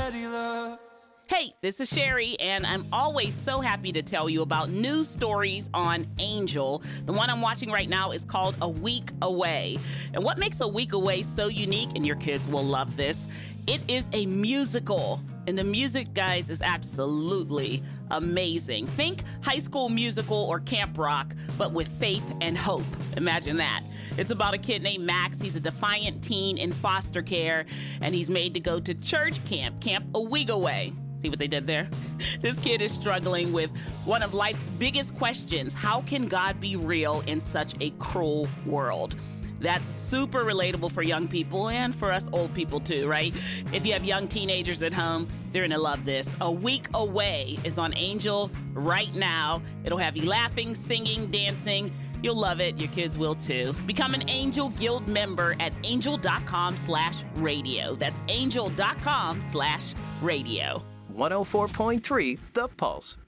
steady love. Hey, this is Sherry, and I'm always so happy to tell you about news stories on Angel. The one I'm watching right now is called A Week Away. And what makes A Week Away so unique, and your kids will love this, it is a musical. And the music, guys, is absolutely amazing. Think High School Musical or Camp Rock, but with faith and hope. Imagine that. It's about a kid named Max. He's a defiant teen in foster care, and he's made to go to church camp A Week Away. See what they did there? This kid is struggling with one of life's biggest questions. How can God be real in such a cruel world? That's super relatable for young people and for us old people too, right? If you have young teenagers at home, they're gonna love this. A Week Away is on Angel right now. It'll have you laughing, singing, dancing. You'll love it. Your kids will too. Become an Angel Guild member at angel.com/radio. That's angel.com/radio. 104.3 The Pulse.